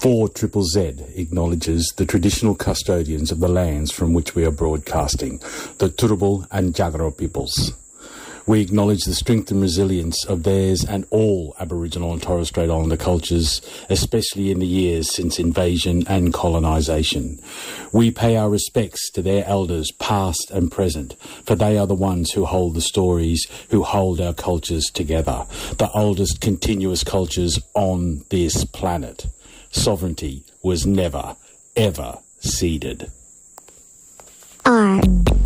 4ZZZ acknowledges the traditional custodians of the lands from which we are broadcasting, the Turrbal and Jagera peoples. We acknowledge the strength and resilience of theirs and all Aboriginal and Torres Strait Islander cultures, especially in the years since invasion and colonisation. We pay our respects to their elders, past and present, for they are the ones who hold the stories, who hold our cultures together, the oldest continuous cultures on this planet. Sovereignty was never, ever ceded. Art.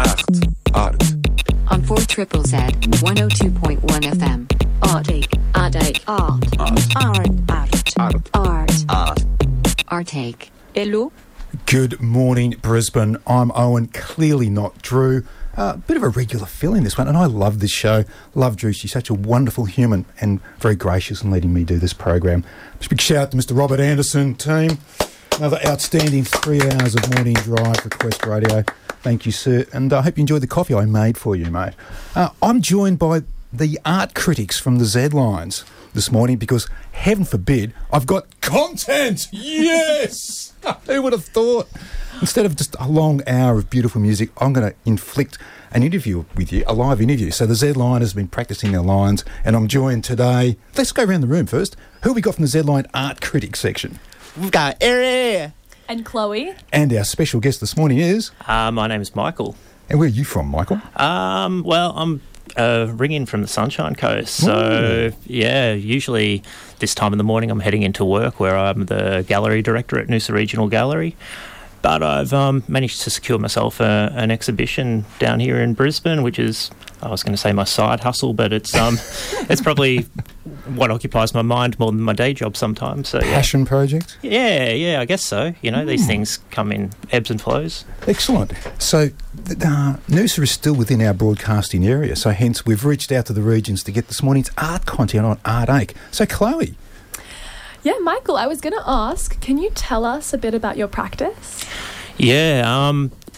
On 4ZZZ 102.1 FM. Artake. Hello. Good morning, Brisbane. I'm Owen, clearly not Drew. Bit of a regular fill-in this one, and I love this show. Love Drew. She's such a wonderful human and very gracious in letting me do this program. Just big shout out to Mr. Robert Anderson team. Another outstanding 3 hours of morning drive for Quest Radio. Thank you, sir. And I hope you enjoyed the coffee I made for you, mate. I'm joined by the art critics from the Z Lines this morning because, heaven forbid, I've got content! Yes! Who would have thought? Instead of just a long hour of beautiful music, I'm going to inflict an interview with you, a live interview. So the Z Line has been practising their lines, and I'm joined today. Let's go around the room first. Who have we got from the Z Line art critics section? We've got Eric. And Chloe. And our special guest this morning is... my name is Michael. And where are you from, Michael? Well, I'm ringing from the Sunshine Coast. So, yeah, usually this time in the morning I'm heading into work where I'm the gallery director at Noosa Regional Gallery. But I've managed to secure myself an exhibition down here in Brisbane, which is, I was going to say my side hustle, but it's it's probably what occupies my mind more than my day job sometimes. So, yeah. Passion project? Yeah, I guess so. You know, these things come in ebbs and flows. Excellent. So Noosa is still within our broadcasting area, so hence we've reached out to the regions to get this morning's art content on Artake. So, Chloe. Yeah, Michael, I was going to ask, can you tell us a bit about your practice? Yeah,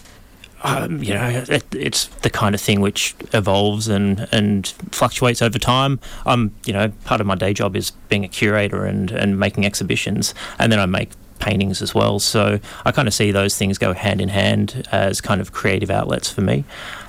you know, it's the kind of thing which evolves and fluctuates over time. You know, part of my day job is being a curator and making exhibitions, and then I make paintings as well. So I kind of see those things go hand in hand as kind of creative outlets for me.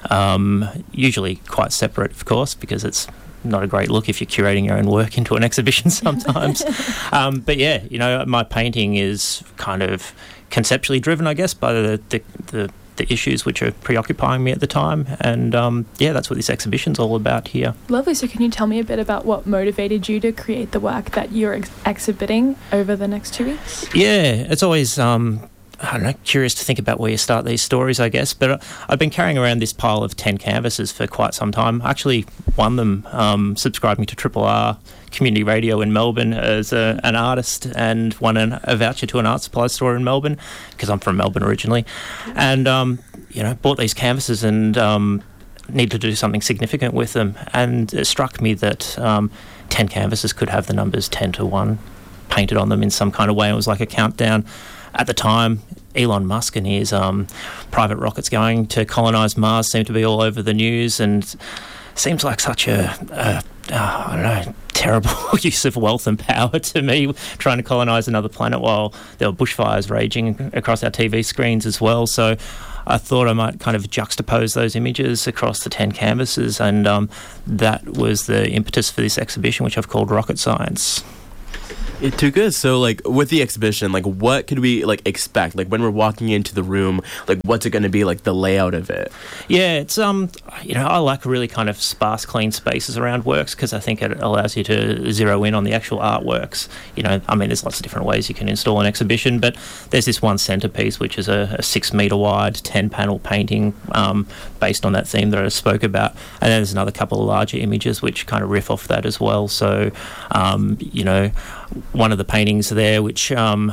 Usually quite separate, of course, because it's not a great look if you're curating your own work into an exhibition sometimes. But yeah, you know, my painting is kind of conceptually driven, I guess, by the issues which are preoccupying me at the time. And yeah, that's what this exhibition's all about here. Lovely. So can you tell me a bit about what motivated you to create the work that you're exhibiting over the next 2 weeks? Yeah, it's always... I don't know, curious to think about where you start these stories, I guess. But I've been carrying around this pile of 10 canvases for quite some time. I actually won them subscribing to Triple R Community Radio in Melbourne as an artist, and won a voucher to an art supply store in Melbourne because I'm from Melbourne originally. And, you know, bought these canvases and needed to do something significant with them. And it struck me that 10 canvases could have the numbers 10 to 1 painted on them in some kind of way. It was like a countdown. At the time, Elon Musk and his private rockets going to colonise Mars seemed to be all over the news, and seems like such a I don't know, terrible use of wealth and power to me, trying to colonise another planet while there were bushfires raging across our TV screens as well. So I thought I might kind of juxtapose those images across the 10 canvases, and that was the impetus for this exhibition, which I've called Rocket Science. Too good. So, like, with the exhibition, like, what could we, like, expect? Like, when we're walking into the room, like, what's it going to be, like, the layout of it? Yeah, it's, you know, I like really kind of sparse, clean spaces around works because I think it allows you to zero in on the actual artworks. You know, I mean, there's lots of different ways you can install an exhibition, but there's this one centrepiece, which is a 6 metre wide, 10-panel painting based on that theme that I spoke about. And then there's another couple of larger images which kind of riff off that as well. So, you know, one of the paintings there, which Owen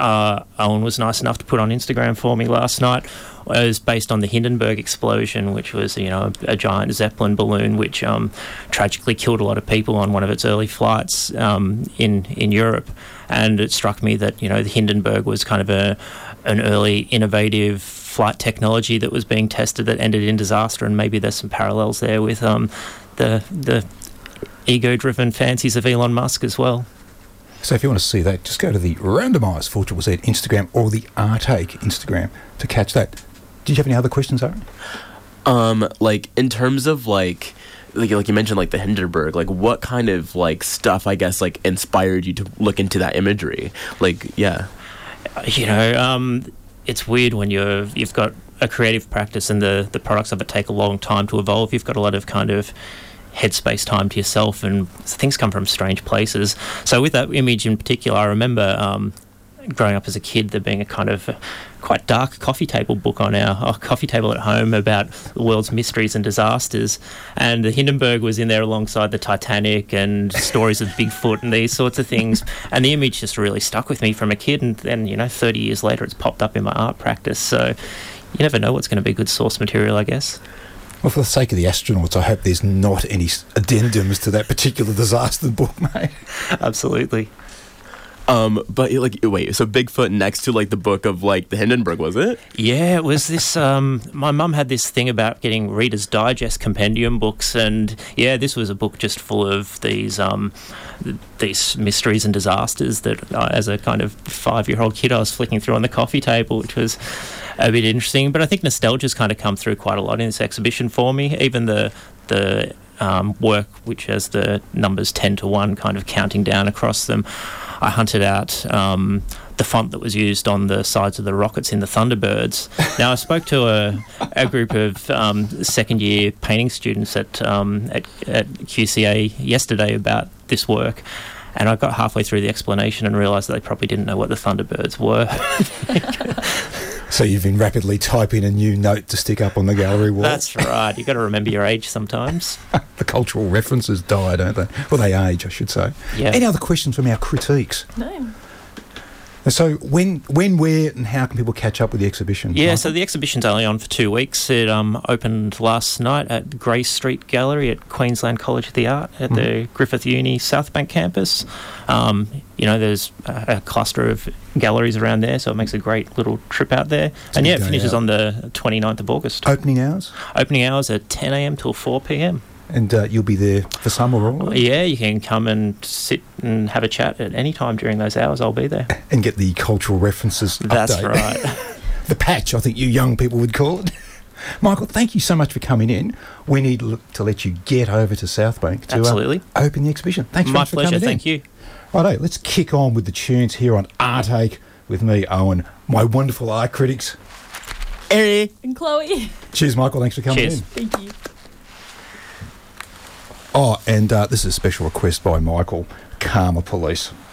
was nice enough to put on Instagram for me last night, was based on the Hindenburg explosion, which was, you know, a giant Zeppelin balloon which tragically killed a lot of people on one of its early flights in Europe. And it struck me that, you know, the Hindenburg was kind of an early innovative flight technology that was being tested that ended in disaster, and maybe there's some parallels there with the ego-driven fancies of Elon Musk as well. So if you want to see that, just go to the randomised 4ZZZ Instagram or the Artake Instagram to catch that. Did you have any other questions, Aaron? Like in terms of like you mentioned like the Hindenburg, like what kind of like stuff I guess like inspired you to look into that imagery? Like, yeah. You know, it's weird when you've got a creative practice and the products of it take a long time to evolve. You've got a lot of kind of headspace time to yourself, and things come from strange places. So with that image in particular, I remember growing up as a kid, there being a kind of quite dark coffee table book on our coffee table at home about the world's mysteries and disasters, and the Hindenburg was in there alongside the Titanic and stories of Bigfoot and these sorts of things, and the image just really stuck with me from a kid, and then, you know, 30 years later it's popped up in my art practice. So you never know what's going to be good source material, I guess. Well, for the sake of the astronauts, I hope there's not any addendums to that particular disaster book, mate. Absolutely. But like, wait, so Bigfoot next to like the book of like the Hindenburg, was it? Yeah, it was this. My mum had this thing about getting Reader's Digest compendium books, and yeah, this was a book just full of these mysteries and disasters that, as a kind of 5-year-old kid, I was flicking through on the coffee table, which was a bit interesting. But I think nostalgia's kind of come through quite a lot in this exhibition for me. Even the work, which has the numbers 10 to 1 kind of counting down across them. I hunted out the font that was used on the sides of the rockets in the Thunderbirds. Now, I spoke to a group of second-year painting students at QCA yesterday about this work, and I got halfway through the explanation and realised that they probably didn't know what the Thunderbirds were. So you've been rapidly typing a new note to stick up on the gallery wall. That's right. You've got to remember your age sometimes. The cultural references die, don't they? Well, they age, I should say. Yeah. Any other questions from our critiques? No. So when, where and how can people catch up with the exhibition? Yeah, Michael? so the exhibition's only on for 2 weeks. It opened last night at Grey Street Gallery at Queensland College of the Art at the Griffith Uni South Bank campus. You know, there's a cluster of galleries around there, so it makes a great little trip out there. And yeah, it finishes on the 29th of August. Opening hours? Opening hours at 10 a.m. till 4 p.m. And you'll be there for some or all? Yeah, you can come and sit and have a chat at any time during those hours. I'll be there. And get the cultural references That's update. right. The patch, I think you young people would call it. Michael, thank you so much for coming in. We need to let you get over to South Bank to Absolutely. Open the exhibition. Thanks very My much for pleasure, coming thank in. you. Righto, let's kick on with the tunes here on Artake with me, Owen, my wonderful art critics. Eric. And Chloe. Cheers, Michael. Thanks for coming Cheers. in. Thank you. Oh, and this is a special request by Michael, Karma Police.